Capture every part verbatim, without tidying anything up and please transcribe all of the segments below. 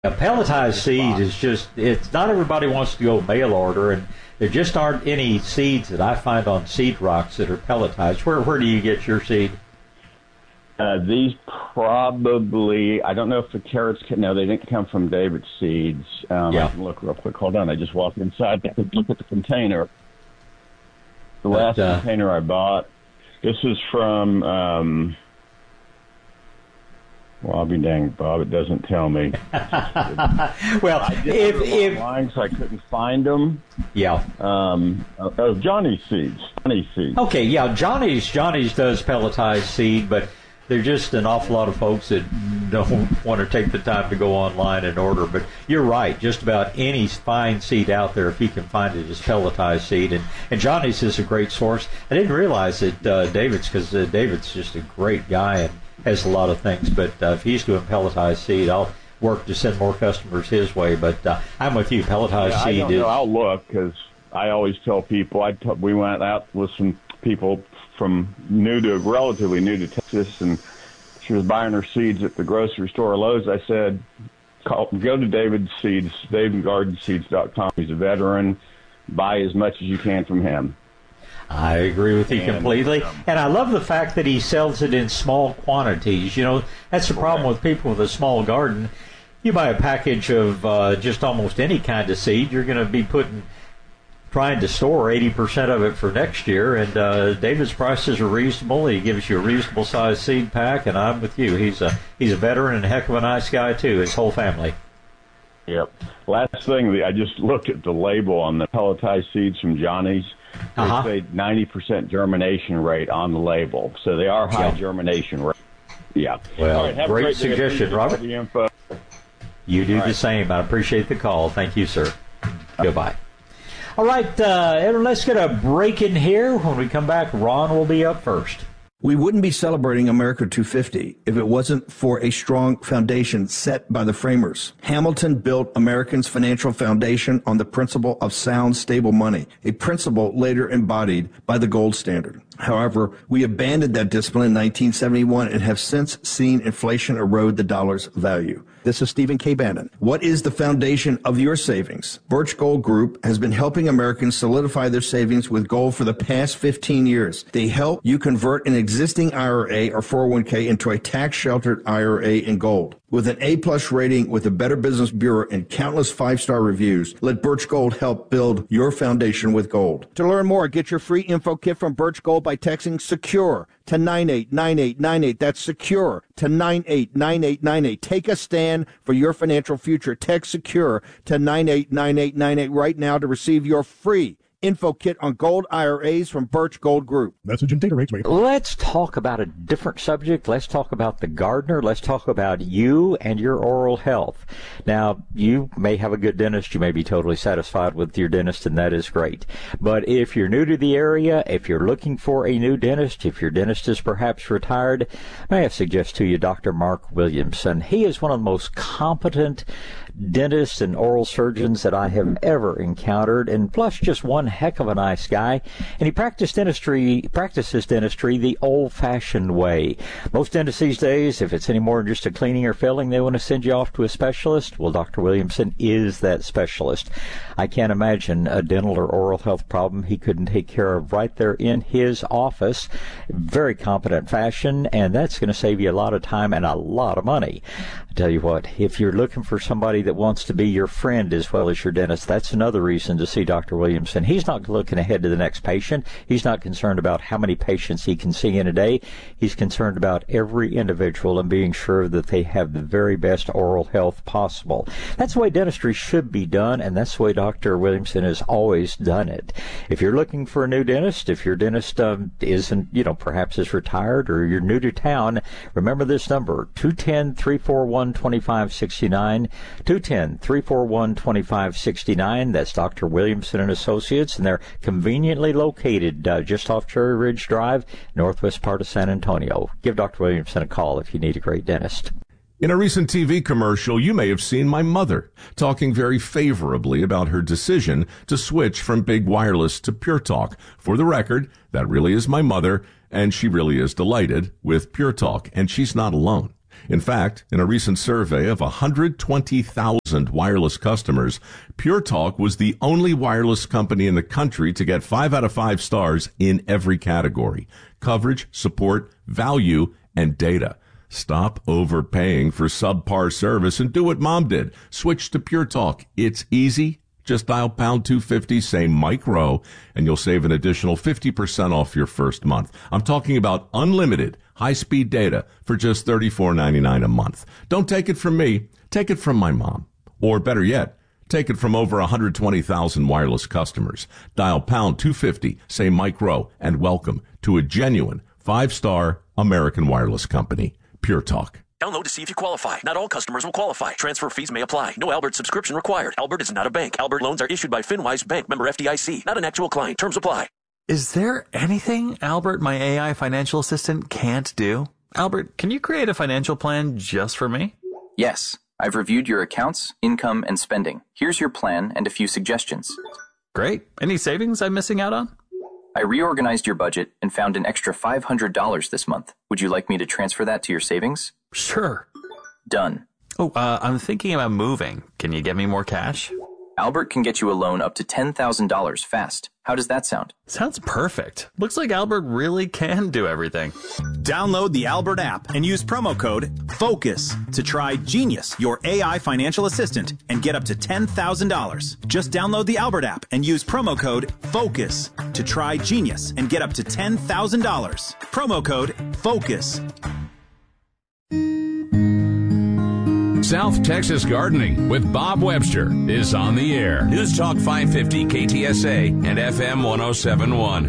A pelletized seed is just, it's not everybody wants to go mail order, and there just aren't any seeds that I find on Seed Rocks that are pelletized. Where where do you get your seed? Uh, these probably, I don't know if the carrots, no, they didn't come from David's Seeds. Um, yeah. I can look real quick. Hold on, I just walked inside. I could look at the container. The But, last uh, container I bought, this is from, um, well, I'll be danged, Bob, it doesn't tell me. Well, I did if, order if, online, so I couldn't find them. yeah. Um, oh, Johnny's Seeds. Johnny's Seeds. Okay, yeah, Johnny's, Johnny's does pelletized seed, but there's just an awful lot of folks that don't want to take the time to go online and order. But you're right, just about any fine seed out there, if you can find it, is pelletized seed. And, and Johnny's is a great source. I didn't realize that uh, David's, because uh, David's just a great guy and has a lot of things. But uh, if he's doing pelletized seed, I'll work to send more customers his way. But uh, I'm with you, pelletized yeah, seed I don't is... know. I'll look, because I always tell people, I t- we went out with some people from new to relatively new to Texas, and she was buying her seeds at the grocery store, Lowe's. I said, call, go to David's Seeds, david garden seeds dot com. He's a veteran. Buy as much as you can from him. I agree with you And, completely. um, And I love the fact that he sells it in small quantities. You know, that's the problem with people with a small garden. You buy a package of uh, just almost any kind of seed, you're going to be putting, trying to store eighty percent of it for next year. And uh, David's prices are reasonable. He gives you a reasonable sized seed pack, and I'm with you. He's a he's a veteran and a heck of a nice guy, too, his whole family. Yep. Last thing, I just looked at the label on the pelletized seeds from Johnny's. They Uh-huh. say ninety percent germination rate on the label. So they are high Yeah. germination rate. Yeah. Well, All right, have a great great day. suggestion, Appreciate Robert. all the info. You do All the right. same. I appreciate the call. Thank you, sir. Goodbye. All right, uh, Edward, let's get a break in here. When we come back, Ron will be up first. We wouldn't be celebrating America two fifty if it wasn't for a strong foundation set by the framers. Hamilton built Americans' financial foundation on the principle of sound, stable money, a principle later embodied by the gold standard. However, we abandoned that discipline in nineteen seventy-one and have since seen inflation erode the dollar's value. This is Stephen K. Bannon. What is the foundation of your savings? Birch Gold Group has been helping Americans solidify their savings with gold for the past fifteen years. They help you convert an existing I R A or four oh one k into a tax-sheltered I R A in gold. With an A-plus rating with the Better Business Bureau and countless five-star reviews, let Birch Gold help build your foundation with gold. To learn more, get your free info kit from Birch Gold by texting SECURE to nine eight nine eight nine eight. That's SECURE to nine eight nine eight nine eight. Take a stand for your financial future. Text SECURE to nine eight nine eight nine eight right now to receive your free info kit on gold I R As from Birch Gold Group. Message and data rates may. Let's talk about a different subject. Let's talk about the gardener. Let's talk about you and your oral health. Now, you may have a good dentist. You may be totally satisfied with your dentist, and that is great. But if you're new to the area, if you're looking for a new dentist, if your dentist is perhaps retired, may I suggest to you Doctor Mark Williamson. He is one of the most competent dentists and oral surgeons that I have ever encountered, and plus just one heck of a nice guy. And he practiced dentistry, practices dentistry the old-fashioned way. Most dentists these days, if it's any more than just a cleaning or filling, they want to send you off to a specialist. Well, Doctor Williamson is that specialist. I can't imagine a dental or oral health problem he couldn't take care of right there in his office. Very competent fashion, and that's going to save you a lot of time and a lot of money. I tell you what, if you're looking for somebody that wants to be your friend as well as your dentist, that's another reason to see Doctor Williamson. He's not looking ahead to the next patient. He's not concerned about how many patients he can see in a day. He's concerned about every individual and being sure that they have the very best oral health possible. That's the way dentistry should be done, and that's the way Doctor Williamson has always done it. If you're looking for a new dentist, if your dentist um, isn't, you know, perhaps is retired or you're new to town, remember this number, two one zero, three four one, two five six nine, two one zero, three four one, two five six nine. That's Doctor Williamson and Associates, and they're conveniently located uh, just off Cherry Ridge Drive, northwest part of San Antonio. Give Doctor Williamson a call if you need a great dentist. In a recent T V commercial, you may have seen my mother talking very favorably about her decision to switch from Big Wireless to Pure Talk. For the record, that really is my mother, and she really is delighted with Pure Talk, and she's not alone. In fact, in a recent survey of one hundred twenty thousand wireless customers, Pure Talk was the only wireless company in the country to get five out of five stars in every category: coverage, support, value, and data. Stop overpaying for subpar service and do what Mom did. Switch to Pure Talk. It's easy. Just dial pound two fifty, say Mike Rowe, and you'll save an additional fifty percent off your first month. I'm talking about unlimited high-speed data for just thirty-four ninety-nine a month. Don't take it from me. Take it from my mom. Or better yet, take it from over one hundred twenty thousand wireless customers. Dial pound two fifty, say Mike Rowe, and welcome to a genuine five-star American wireless company, Pure Talk. Download to see if you qualify. Not all customers will qualify. Transfer fees may apply. No Albert subscription required. Albert is not a bank. Albert loans are issued by FinWise Bank, member F D I C. Not an actual client. Terms apply. Is there anything Albert, my A I financial assistant, can't do? Albert, can you create a financial plan just for me? Yes. I've reviewed your accounts, income, and spending. Here's your plan and a few suggestions. Great. Any savings I'm missing out on? I reorganized your budget and found an extra five hundred dollars this month. Would you like me to transfer that to your savings? Sure. Done. Oh, uh, I'm thinking about moving. Can you get me more cash? Albert can get you a loan up to ten thousand dollars fast. How does that sound? Sounds perfect. Looks like Albert really can do everything. Download the Albert app and use promo code FOCUS to try Genius, your A I financial assistant, and get up to ten thousand dollars. Just download the Albert app and use promo code FOCUS to try Genius and get up to ten thousand dollars. Promo code FOCUS. South Texas Gardening with Bob Webster is on the air. News Talk five fifty K T S A and F M one oh seven point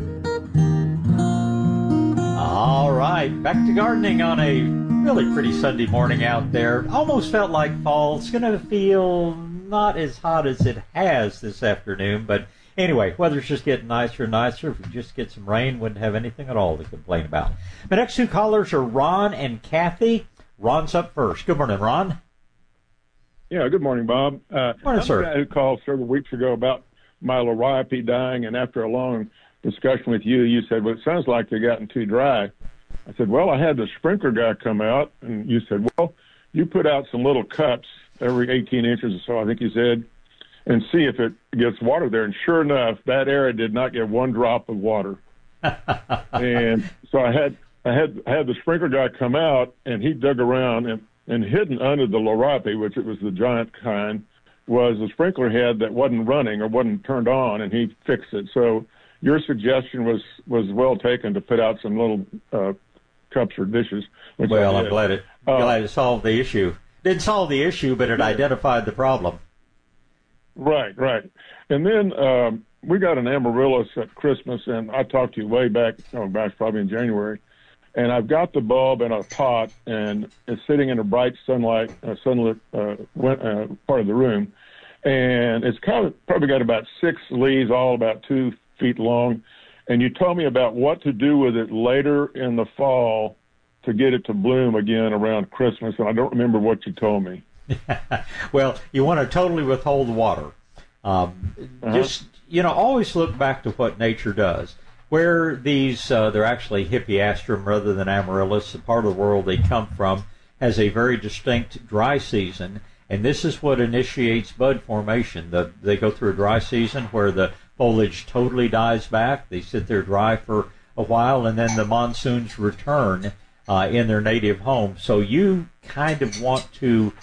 one. All right, back to gardening on a really pretty Sunday morning out there. Almost felt like fall. It's going to feel not as hot as it has this afternoon, but anyway, weather's just getting nicer and nicer. If we just get some rain, wouldn't have anything at all to complain about. The next two callers are Ron and Kathy. Ron's up first. Good morning, Ron. Yeah, good morning, Bob. Uh, morning, I'm sir. the guy who called several weeks ago about my liriope dying, and after a long discussion with you, you said, well, it sounds like they're gotten too dry. I said, well, I had the sprinkler guy come out, and you said, well, you put out some little cups every eighteen inches or so, I think you said, and see if it gets water there. And sure enough, that area did not get one drop of water. And so I had I had I had the sprinkler guy come out, and he dug around, and And hidden under the liriope, which it was the giant kind, was a sprinkler head that wasn't running or wasn't turned on, and he fixed it. So your suggestion was, was well taken to put out some little uh, cups or dishes. Well, I'm glad it uh, glad it solved the issue. Didn't solve the issue, but it yeah. identified the problem. Right, right. And then um, we got an amaryllis at Christmas, and I talked to you way back, oh gosh, probably in January. And I've got the bulb in a pot, and it's sitting in a bright sunlight, uh, sunlit uh, uh, part of the room. And it's kind of probably got about six leaves, all about two feet long. And you told me about what to do with it later in the fall to get it to bloom again around Christmas, and I don't remember what you told me. Well, you want to totally withhold the water. Um, uh-huh. Just, you know, always look back to what nature does. Where these, uh, they're actually Hippeastrum rather than amaryllis, the part of the world they come from, has a very distinct dry season, and this is what initiates bud formation. The, they go through a dry season where the foliage totally dies back. They sit there dry for a while, and then the monsoons return uh, in their native home. So you kind of want to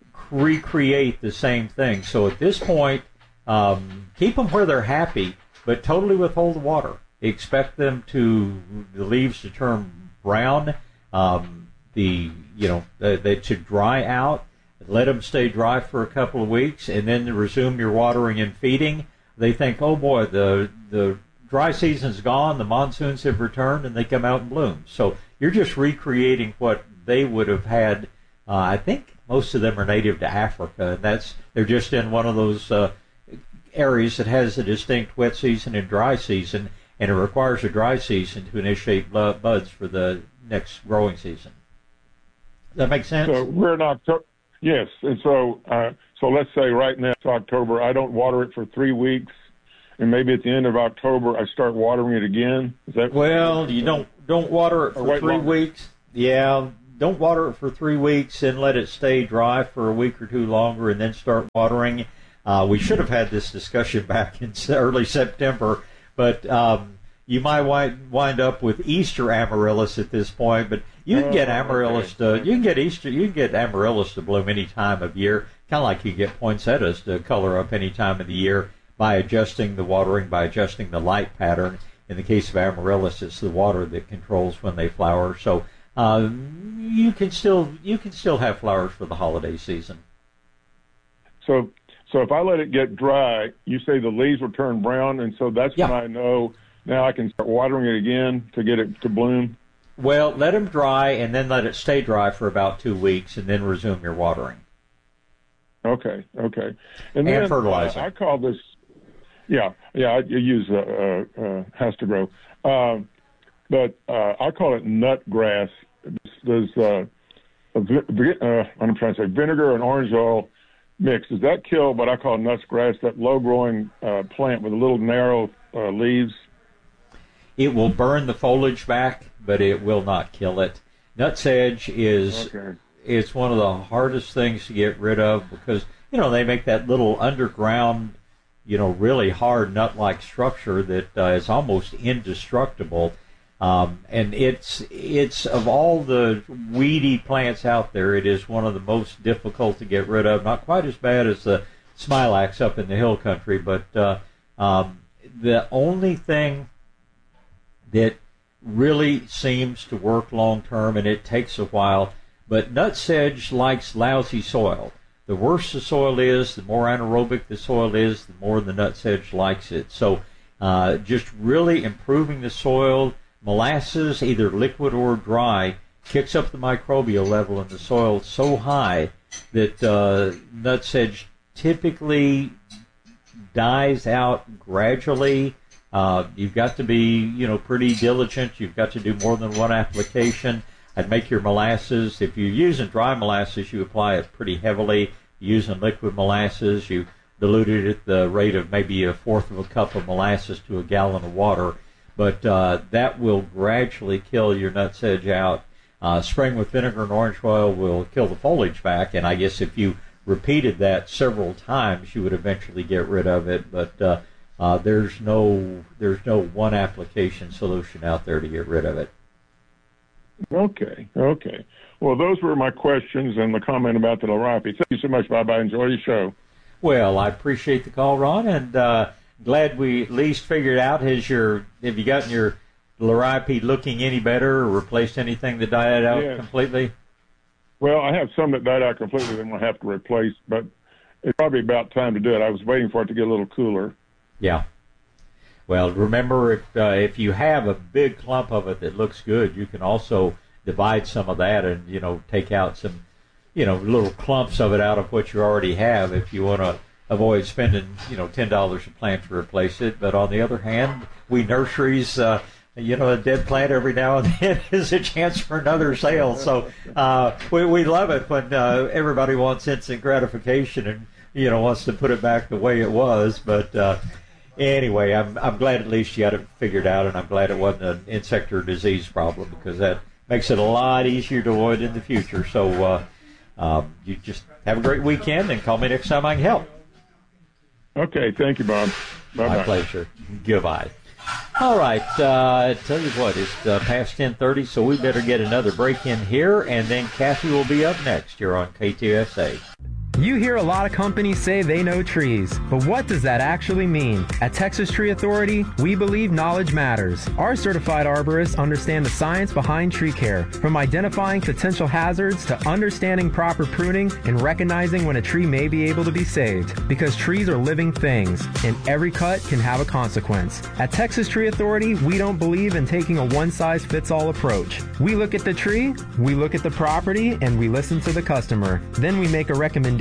recreate the same thing. So at this point, um, keep them where they're happy, but totally withhold the water. Expect them to, the leaves to turn brown, um, the, you know, they, they to dry out. Let them stay dry for a couple of weeks, and then resume your watering and feeding. They think, oh boy, the the dry season's gone, the monsoons have returned, and they come out and bloom. So you're just recreating what they would have had. Uh, I think most of them are native to Africa, and that's they're just in one of those uh, areas that has a distinct wet season and dry season. And it requires a dry season to initiate buds for the next growing season. Does that make sense? So we're in October. Yes, and so uh, so let's say right now it's October. I don't water it for three weeks, and maybe at the end of October I start watering it again. Is that well? You don't don't water it for three longer. weeks. Yeah, don't water it for three weeks and let it stay dry for a week or two longer and then start watering. Uh, we should have had this discussion back in early September, but um, you might wind, wind up with Easter amaryllis at this point. But you can get amaryllis to you can get Easter you can get amaryllis to bloom any time of year, kind of like you get poinsettias to color up any time of the year by adjusting the watering, by adjusting the light pattern. In the case of amaryllis, it's the water that controls when they flower. So uh, you can still you can still have flowers for the holiday season. So. So if I let it get dry, you say the leaves will turn brown, and so that's yeah. when I know now I can start watering it again to get it to bloom? Well, let them dry and then let it stay dry for about two weeks and then resume your watering. Okay, okay. And, and then, fertilizing. Uh, I call this, yeah, yeah, I use uh, uh, uh, Has to Grow. Uh, but uh, I call it nut grass. There's, uh, a, uh, I'm trying to say vinegar and orange oil mix. Does that kill what I call nuts grass, that low-growing uh, plant with little narrow uh, leaves? It will burn the foliage back, but it will not kill it. Nutsedge is okay. it's one of the hardest things to get rid of because, you know, they make that little underground, you know, really hard nut-like structure that uh, is almost indestructible. Um, and it's it's of all the weedy plants out there, it is one of the most difficult to get rid of. Not quite as bad as the smilax up in the hill country, but uh, um, the only thing that really seems to work long term, and it takes a while, but nutsedge likes lousy soil. The worse the soil is, the more anaerobic the soil is, the more the nutsedge likes it. So uh, just really improving the soil. Molasses, either liquid or dry, kicks up the microbial level in the soil so high that uh, nutsedge typically dies out gradually. Uh, you've got to be, you know, pretty diligent. You've got to do more than one application. I'd make your molasses. If you're using dry molasses, you apply it pretty heavily. Using liquid molasses, you dilute it at the rate of maybe a fourth of a cup of molasses to a gallon of water. But uh, that will gradually kill your nutsedge out. Uh, spraying with vinegar and orange oil will kill the foliage back, and I guess if you repeated that several times, you would eventually get rid of it. But uh, uh, there's no there's no one application solution out there to get rid of it. Okay, okay. Well, those were my questions and the comment about the lawrype. Thank you so much, Bob. I enjoy your show. Well, I appreciate the call, Ron, and uh, glad we at least figured out, has your, have you gotten your lawrype looking any better or replaced anything that died out yes. completely? Well, I have some that died out completely that I'm going to have to replace, but it's probably about time to do it. I was waiting for it to get a little cooler. Yeah. Well, remember, if, uh, if you have a big clump of it that looks good, you can also divide some of that and, you know, take out some, you know, little clumps of it out of what you already have if you want to avoid spending, you know, ten dollars a plant to replace it. But on the other hand, we nurseries, uh, you know, a dead plant every now and then is a chance for another sale. So uh, we, we love it when uh, everybody wants instant gratification and, you know, wants to put it back the way it was. But uh, anyway, I'm I'm glad at least you had it figured out, and I'm glad it wasn't an insect or disease problem, because that makes it a lot easier to avoid in the future. So uh, um, you just have a great weekend and call me next time I can help. Okay, thank you, Bob. Bye-bye. My pleasure. Goodbye. All right, uh, tell you what, it's uh, past ten thirty, so we better get another break in here, and then Kathy will be up next here on K T S A. You hear a lot of companies say they know trees, but what does that actually mean? At Texas Tree Authority, we believe knowledge matters. Our certified arborists understand the science behind tree care, from identifying potential hazards to understanding proper pruning and recognizing when a tree may be able to be saved. Because trees are living things, and every cut can have a consequence. At Texas Tree Authority, we don't believe in taking a one-size-fits-all approach. We look at the tree, we look at the property, and we listen to the customer. Then we make a recommendation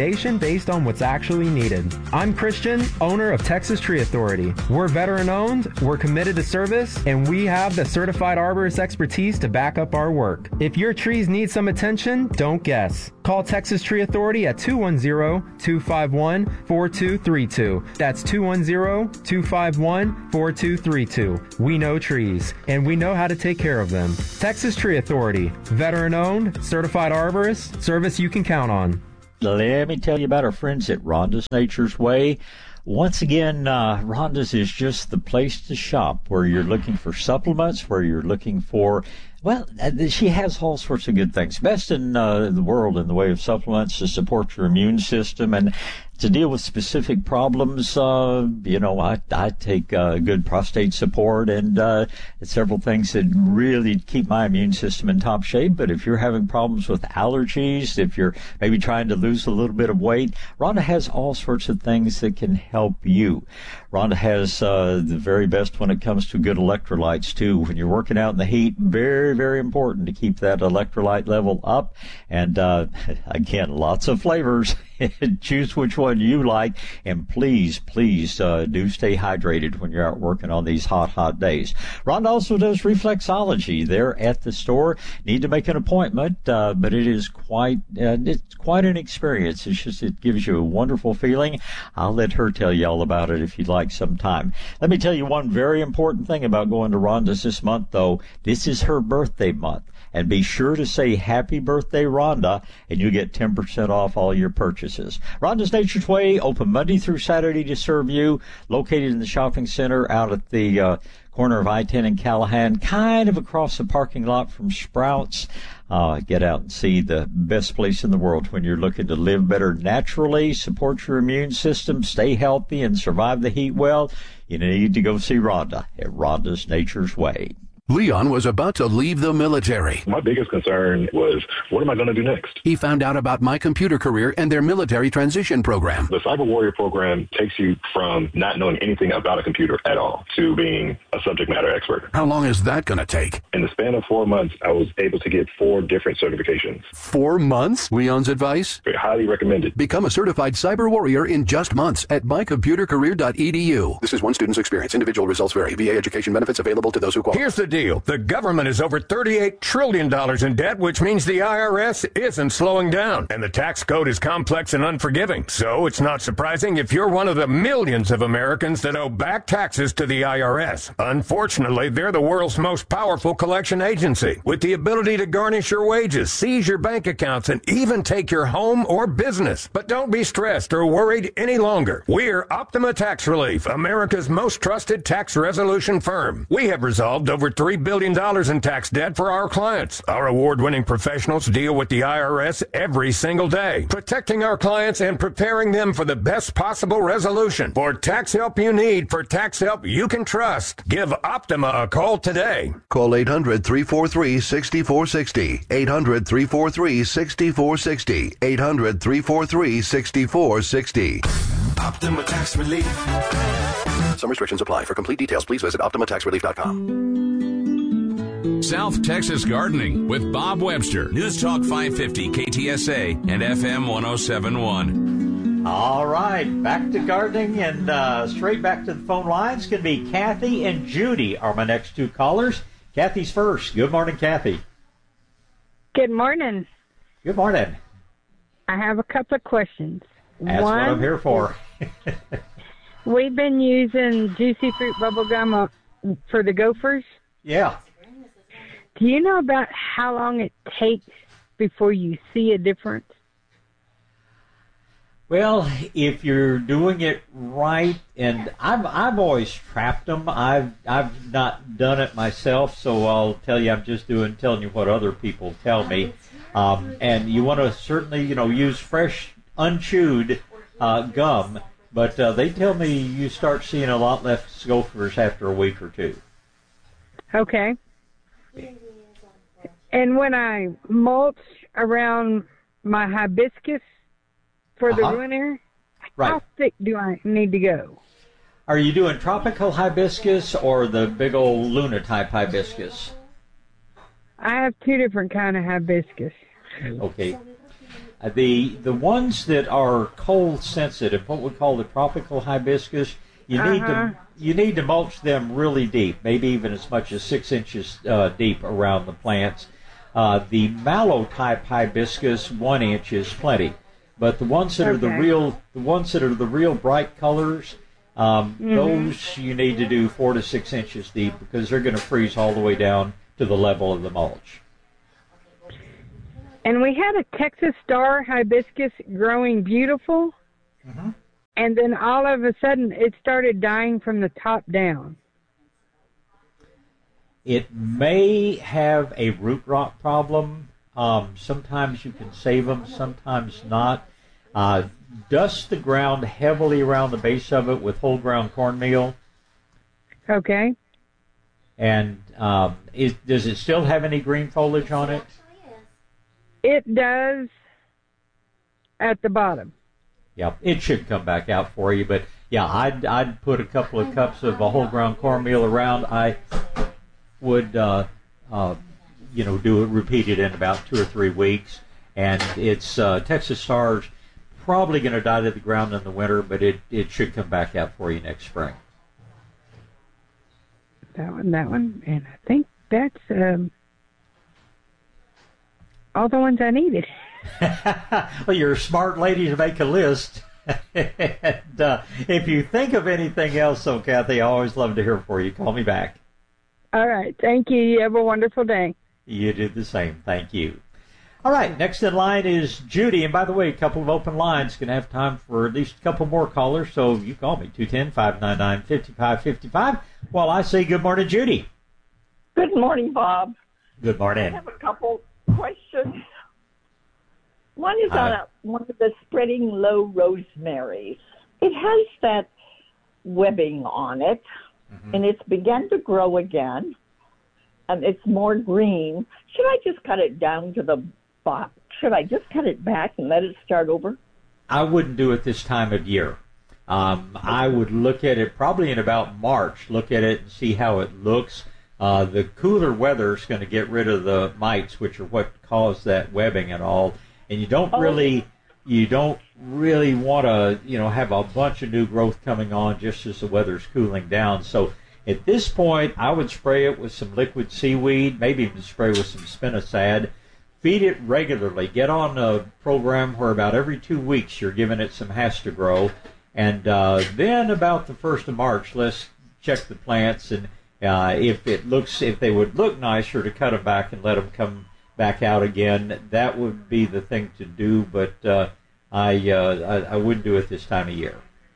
recommendation based on what's actually needed. I'm Christian, owner of Texas Tree Authority. We're veteran-owned, we're committed to service, and we have the certified arborist expertise to back up our work. If your trees need some attention, don't guess. Call Texas Tree Authority at two one zero, two five one, four two three two. That's two one zero, two five one, four two three two. We know trees, and we know how to take care of them. Texas Tree Authority, veteran-owned, certified arborist, service you can count on. Let me tell you about our friends at Rhonda's Nature's Way. Once again, uh, Rhonda's is just the place to shop where you're looking for supplements, where you're looking for, well, she has all sorts of good things. Best in uh, the world in the way of supplements to support your immune system and to deal with specific problems. Uh, you know, I, I take uh, good prostate support and uh, several things that really keep my immune system in top shape. But if you're having problems with allergies, if you're maybe trying to lose a little bit of weight, Rhonda has all sorts of things that can help you. Rhonda has uh, the very best when it comes to good electrolytes, too. When you're working out in the heat, very, very important to keep that electrolyte level up. And, uh, again, lots of flavors. Choose which one you like, and please, please uh, do stay hydrated when you're out working on these hot, hot days. Rhonda also does reflexology there at the store. Need to make an appointment, uh, but it is quite uh, it's quite an experience. It's just it gives you a wonderful feeling. I'll let her tell you all about it if you'd like sometime. Let me tell you one very important thing about going to Rhonda's this month, though. This is her birthday month. And be sure to say happy birthday, Rhonda, and you get ten percent off all your purchases. Rhonda's Nature's Way, open Monday through Saturday to serve you, located in the shopping center out at the uh, corner of I ten and Callahan, kind of across the parking lot from Sprouts. Uh, get out and see the best place in the world when you're looking to live better naturally, support your immune system, stay healthy, and survive the heat well. You need to go see Rhonda at Rhonda's Nature's Way. Leon was about to leave the military. My biggest concern was, what am I going to do next? He found out about My Computer Career and their military transition program. The Cyber Warrior program takes you from not knowing anything about a computer at all to being a subject matter expert. How long is that going to take? In the span of four months, I was able to get four different certifications. Four months? Leon's advice? Very highly recommended. Become a certified Cyber Warrior in just months at my computer career dot e d u. This is one student's experience. Individual results vary. V A education benefits available to those who qualify. Here's the deal. The government is over thirty-eight trillion dollars in debt, which means the I R S isn't slowing down. And the tax code is complex and unforgiving. So it's not surprising if you're one of the millions of Americans that owe back taxes to the I R S. Unfortunately, they're the world's most powerful collection agency, with the ability to garnish your wages, seize your bank accounts, and even take your home or business. But don't be stressed or worried any longer. We're Optima Tax Relief, America's most trusted tax resolution firm. We have resolved over three billion dollars in tax debt for our clients. Our award-winning professionals deal with the I R S every single day, protecting our clients and preparing them for the best possible resolution. For tax help you need, for tax help you can trust, give Optima a call today. Call eight hundred, three four three, six four six zero. eight hundred, three four three, six four six zero. eight hundred, three four three, six four six zero. Optima Tax Relief. Some restrictions apply. For complete details, please visit optima tax relief dot com. South Texas Gardening with Bob Webster. News Talk five fifty, K T S A, and F M one oh seven point one. All right, back to gardening and uh, straight back to the phone lines. Going to be Kathy and Judy are my next two callers. Kathy's first. Good morning, Kathy. Good morning. Good morning. I have a couple of questions. That's One, what I'm here for. We've been using Juicy Fruit bubble gum uh, for the gophers. Yeah. Do you know about how long it takes before you see a difference? Well, if you're doing it right, and I've I've always trapped them. I've I've not done it myself, so I'll tell you. I'm just doing telling you what other people tell me. Um, and you want to certainly, you know, use fresh, unchewed uh, gum. But uh, they tell me you start seeing a lot less gophers after a week or two. Okay. And when I mulch around my hibiscus for the uh-huh. winter, right. how thick do I need to go? Are you doing tropical hibiscus or the big old Luna type hibiscus? I have two different kind of hibiscus. Okay. The the ones that are cold sensitive, what we call the tropical hibiscus, you need Uh-huh. to you need to mulch them really deep, maybe even as much as six inches uh, deep around the plants. Uh, the mallow type hibiscus, one inch is plenty, but the ones that are the Okay. real the ones that are the real bright colors, um, Mhm. those you need to do four to six inches deep because they're going to freeze all the way down to the level of the mulch. And we had a Texas Star hibiscus growing beautiful, Mhm. and then all of a sudden it started dying from the top down. It may have a root rot problem. Um, sometimes you can save them, sometimes not. Uh, dust the ground heavily around the base of it with whole ground cornmeal. Okay. And um, is, does it still have any green foliage on it? It does at the bottom. Yeah, it should come back out for you. But yeah, I'd I'd put a couple of cups of a whole ground cornmeal around. I would uh, uh, you know do it repeated in about two or three weeks, and it's uh, Texas Star's probably going to die to the ground in the winter, but it it should come back out for you next spring. That one, that one, and I think that's um, all the ones I needed. Well, you're a smart lady to make a list. And uh, if you think of anything else, though, Kathy, I always love to hear from you. Call me back. All right. Thank you. You have a wonderful day. You do the same. Thank you. All right. Next in line is Judy. And by the way, a couple of open lines. Going to have time for at least a couple more callers. So you call me, two one zero, five nine nine, five five five five. While I say good morning, Judy. Good morning, Bob. Good morning. I have a couple questions. One is on Uh, a, one of the spreading low rosemaries. It has that webbing on it, Mm-hmm. and it's begun to grow again, and it's more green. Should I just cut it down to the bottom? Should I just cut it back and let it start over? I wouldn't do it this time of year. Um, I would look at it probably in about March, look at it and see how it looks. Uh, the cooler weather is going to get rid of the mites, which are what cause that webbing and all. And you don't Oh. really, you don't really want to, you know, have a bunch of new growth coming on just as the weather's cooling down. So at this point, I would spray it with some liquid seaweed, maybe even spray with some spinosad. Feed it regularly. Get on a program where about every two weeks you're giving it some Has-to-Grow. And uh, then about the first of March, let's check the plants. And uh, if it looks, if they would look nicer, to cut them back and let them come back out again. That would be the thing to do. But uh, I, uh, I I wouldn't do it this time of year.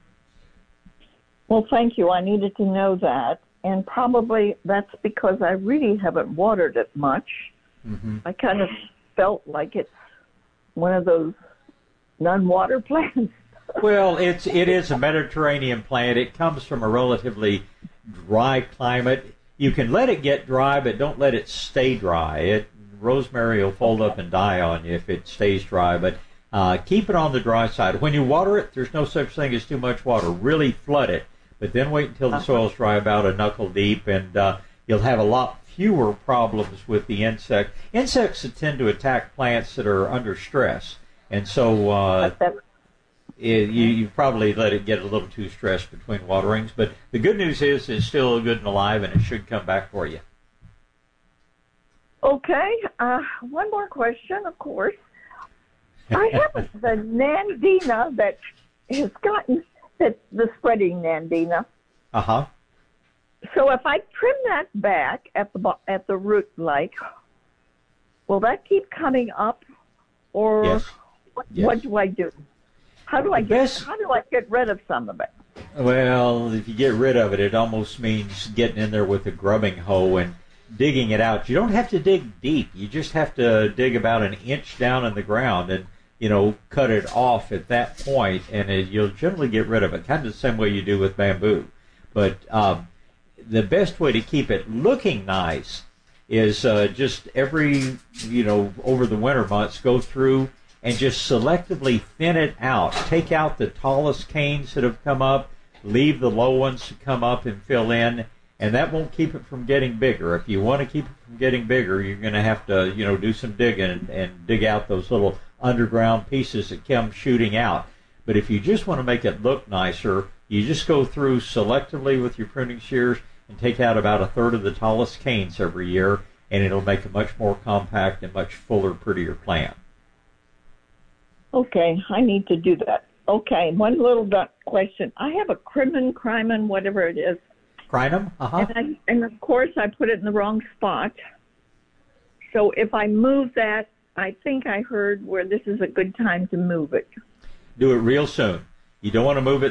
Well, thank you. I needed to know that, and probably that's because I really haven't watered it much. Mm-hmm. I kind of felt like it's one of those non-water plants. Well, it's it is a Mediterranean plant. It comes from a relatively dry climate. You can let it get dry, but don't let it stay dry. It rosemary will fold up and die on you if it stays dry. But uh, keep it on the dry side. When you water it, there's no such thing as too much water. Really flood it, but then wait until the soil's dry about a knuckle deep, and uh, you'll have a lot fewer problems with the insect. Insects that tend to attack plants that are under stress, and so uh, it, you, you probably let it get a little too stressed between waterings. But the good news is it's still good and alive, and it should come back for you. Okay, uh, one more question, of course. I have the Nandina that has gotten that the spreading Nandina. Uh huh. So if I trim that back at the bo- at the root, like, will that keep coming up, or Yes. what, Yes. what do I do? How do I get Best- how do I get rid of some of it? Well, if you get rid of it, it almost means getting in there with a grubbing hoe and digging it out. You don't have to dig deep. You just have to dig about an inch down in the ground and, you know, cut it off at that point, and it, you'll generally get rid of it, kind of the same way you do with bamboo. But um, the best way to keep it looking nice is uh, just every, you know, over the winter months, go through and just selectively thin it out. Take out the tallest canes that have come up, leave the low ones to come up and fill in, and that won't keep it from getting bigger. If you want to keep it from getting bigger, you're going to have to, you know, do some digging and, and dig out those little underground pieces that come shooting out. But if you just want to make it look nicer, you just go through selectively with your pruning shears and take out about a third of the tallest canes every year, and it'll make a much more compact and much fuller, prettier plant. Okay, I need to do that. Okay, one little question. I have a Crimon, Crimon, whatever it is. Crinum? Uh-huh. And, I, and of course, I put it in the wrong spot. So if I move that, I think I heard where this is a good time to move it. Do it real soon. You don't want to move it